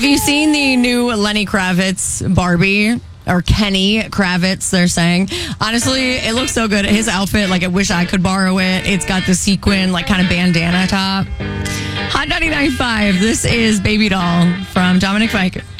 Have you seen the new Lenny Kravitz Barbie? Or Kenny Kravitz, they're saying. Honestly, it looks so good. His outfit, like I wish I could borrow it. It's got the sequin, like kind of bandana top. Hot 99.5. This is Baby Doll from Dominic Fike.